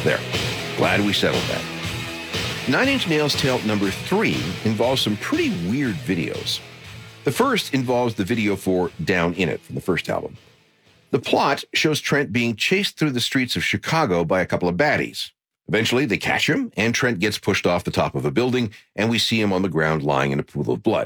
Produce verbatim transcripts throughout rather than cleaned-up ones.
There. Glad we settled that. Nine Inch Nails tale number three involves some pretty weird videos. The first involves the video for Down In It from the first album. The plot shows Trent being chased through the streets of Chicago by a couple of baddies. Eventually, they catch him, and Trent gets pushed off the top of a building, and we see him on the ground lying in a pool of blood.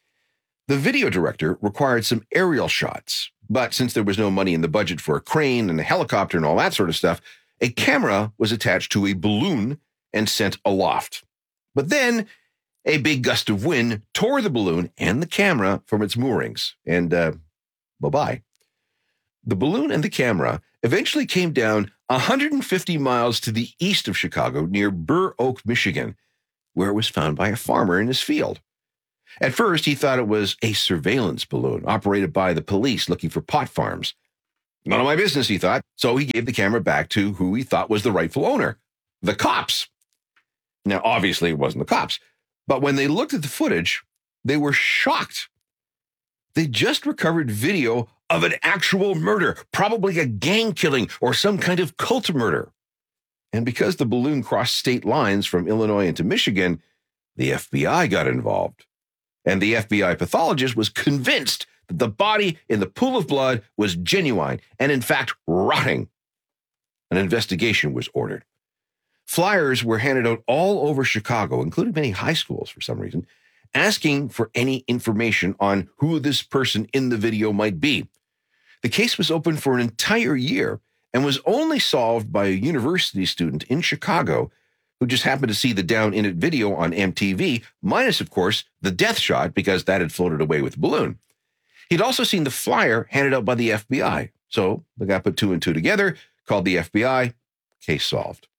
The video director required some aerial shots, but since there was no money in the budget for a crane and a helicopter and all that sort of stuff, a camera was attached to a balloon and sent aloft. But then a big gust of wind tore the balloon and the camera from its moorings, and uh, bye-bye. The balloon and the camera eventually came down one hundred fifty miles to the east of Chicago near Burr Oak, Michigan, where it was found by a farmer in his field. At first, he thought it was a surveillance balloon operated by the police looking for pot farms. None of my business, he thought, so he gave the camera back to who he thought was the rightful owner, the cops. Now, obviously, it wasn't the cops, but when they looked at the footage, they were shocked. They just recovered video of an actual murder, probably a gang killing or some kind of cult murder. And because the balloon crossed state lines from Illinois into Michigan, the F B I got involved. And the F B I pathologist was convinced that the body in the pool of blood was genuine and, in fact, rotting. An investigation was ordered. Flyers were handed out all over Chicago, including many high schools for some reason, asking for any information on who this person in the video might be. The case was open for an entire year and was only solved by a university student in Chicago who just happened to see the Down In It video on M T V, minus, of course, the death shot because that had floated away with the balloon. He'd also seen the flyer handed out by the F B I. So the guy put two and two together, called the F B I, case solved.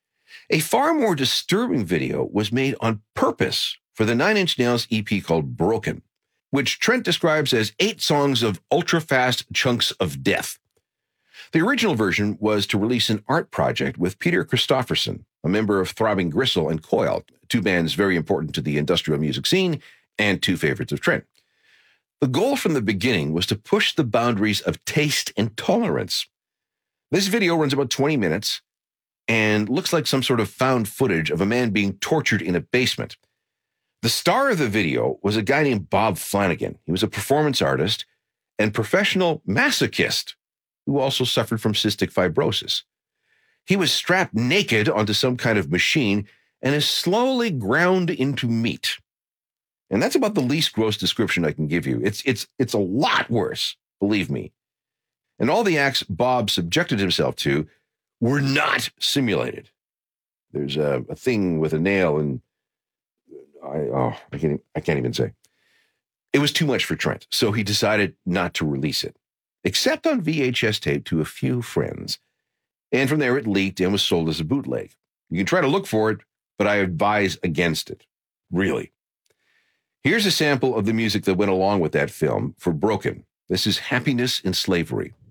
A far more disturbing video was made on purpose for the Nine Inch Nails E P called Broken, which Trent describes as eight songs of ultra-fast chunks of death. The original version was to release an art project with Peter Christopherson, a member of Throbbing Gristle and Coil, two bands very important to the industrial music scene and two favorites of Trent. The goal from the beginning was to push the boundaries of taste and tolerance. This video runs about twenty minutes and looks like some sort of found footage of a man being tortured in a basement. The star of the video was a guy named Bob Flanagan. He was a performance artist and professional masochist who also suffered from cystic fibrosis. He was strapped naked onto some kind of machine and is slowly ground into meat. And that's about the least gross description I can give you. It's, it's, it's a lot worse, believe me. And all the acts Bob subjected himself to were not simulated. There's a, a thing with a nail and I, oh, I can't, I can't even say. It was too much for Trent, so he decided not to release it, except on V H S tape to a few friends. And from there, it leaked and was sold as a bootleg. You can try to look for it, but I advise against it. Really. Here's a sample of the music that went along with that film for Broken. This is Happiness in Slavery.